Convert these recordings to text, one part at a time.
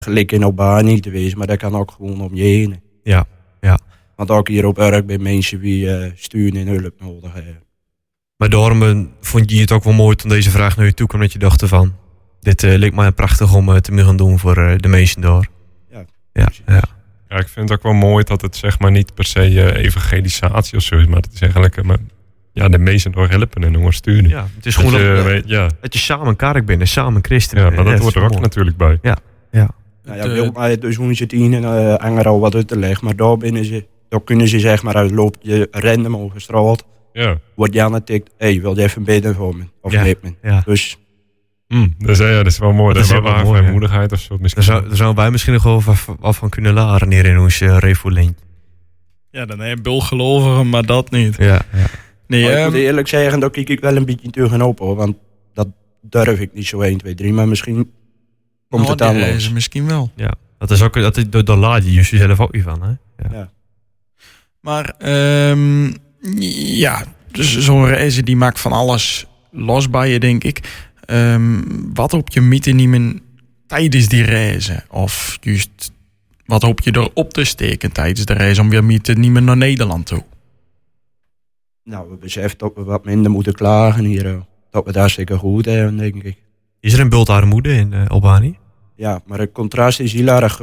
gelijk in Albanië te wezen, maar dat kan ook gewoon om je heen. Ja. Want ook hier op Urk bij mensen die steun en hulp nodig hebben. Maar daarom vond je het ook wel mooi toen deze vraag naar je toe kwam, dat je dacht van, dit leek mij prachtig om te gaan doen voor de mensen daar. Ja. Ja, ik vind het ook wel mooi dat het zeg maar niet per se evangelisatie of zo is, maar het is eigenlijk de mensen door helpen en ondersteunen. Ja, het is gewoon dat je samen kerk bent en samen christen. Ja, maar dat hoort er ook natuurlijk bij. Ja. Nou ja, wil mij dus hoe ze het in en al wat uit te leggen, maar daar kunnen ze zeg maar uit loop je random over straat. Ja. Wordt je aangetikt, wil je even bidden voor me? Of niet me? Ja. Dus dat is wel mooi. Dat is wel waar vrijmoedigheid of zo. Daar zouden wij misschien nog wel wat van kunnen leren hier in ons revolent. Ja, dan heb je bulgelovigen, maar dat niet. Ja. Nee, ik moet eerlijk zeggen, daar kijk ik wel een beetje tegenop hoor. Want dat durf ik niet zo 1, 2, 3. Maar misschien komt het aan los. Misschien wel. Ja, dat is ook, daar laat je jezelf ook niet van. Hè? Ja. Maar dus zo'n reizen die maakt van alles los bij je, denk ik. Wat hoop je mee te nemen tijdens die reizen? Of juist, wat hoop je erop te steken tijdens de reis om weer mee te nemen naar Nederland toe? Nou, we beseffen dat we wat minder moeten klagen hier. Dat we daar zeker goed hebben, denk ik. Is er een bult armoede in Albanië? Ja, maar het contrast is heel erg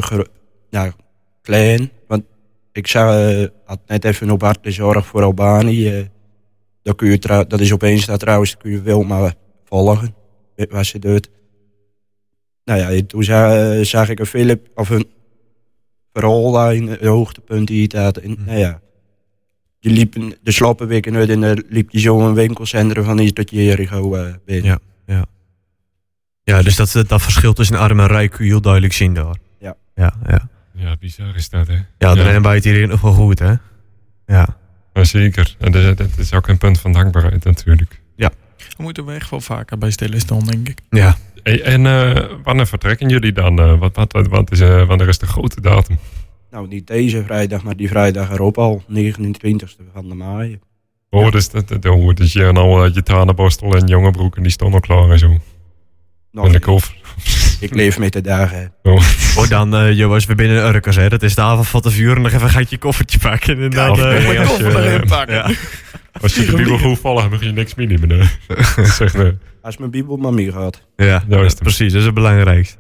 klein. Want ik had net even op hart de zorg voor Albanië. Dat is opeens dat trouwens, kun je wel maar volgen. Wat ze doet. Nou ja, toen zag ik een verhaal daar in het hoogtepunt die het had. Nou ja, je liep de sloppenweken uit en dan liep je zo een winkelcentrum van hier tot Jericho binnen. Ja, dus dat verschil tussen arm en rijk kun je heel duidelijk zien daar. Ja. Ja, bizar is dat, hè? Ja, dan hebben wij het hier nog wel goed, hè? Ja. Maar zeker. En dat is ook een punt van dankbaarheid natuurlijk. Ja. We moeten we echt wel vaker bij stilstaan, denk ik. Ja. En wanneer vertrekken jullie dan? Wanneer is de grote datum? Nou, niet deze vrijdag, maar die vrijdag erop al. 29e van de maai. Dus je en al je tanenborstel en jonge broek en die stonden klaar en zo. Nou, en de koffer. Ik leef met de dagen. Dan, jongens, we binnen Urkers, hè. Dat is de avond van de vuur en nog even gaat je koffertje pakken. En dan erin pakken. Ja. Als je de Bijbel goed volgt, mag je niks meenemen. Zeg nee. Als mijn Bijbel maar mee gaat. Ja, precies. Dat is het belangrijkste.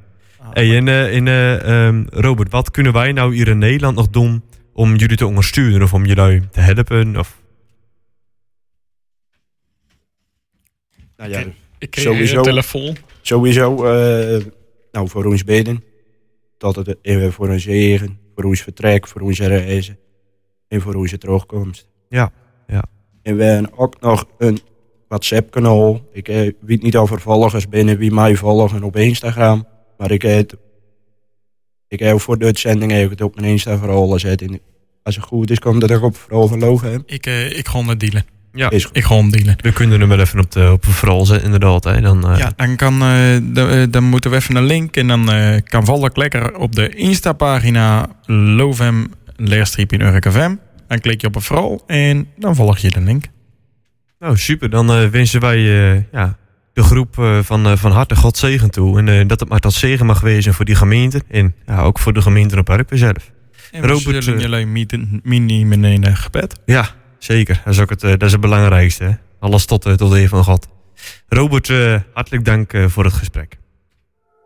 Robert, wat kunnen wij nou hier in Nederland nog doen om jullie te ondersteunen of om jullie te helpen? Of? Nou ja, ik kreeg een telefoon. Sowieso voor ons bidden. Dat het voor ons zegen, voor ons vertrek, voor onze reizen en voor onze terugkomst. Ja. En we hebben ook nog een WhatsApp-kanaal. Ik weet niet over volgers binnen wie mij volgen op Instagram. Maar ik heb voor de uitzending het op mijn Insta-verhaal gezet. En als het goed is, komt dat ook op vooral verlogen. Ik ga het dealen. Ja, ik ga hem dealen. We kunnen hem wel even op verhaal zetten, inderdaad. Hè. Dan moeten we even een link. En dan kan Valk lekker op de Insta-pagina Lovem_in_UrkFM. Dan klik je op een verhaal en dan volg je de link. Nou, super. Dan wensen wij de groep van harte God zegen toe. En dat het maar tot zegen mag wezen voor die gemeente. En ook voor de gemeente op Urk zelf. En we zullen jullie meenemen in een gebed. Ja, zeker. Dat is ook dat is het belangrijkste. Hè? Alles tot de eer van God. Robert, hartelijk dank voor het gesprek.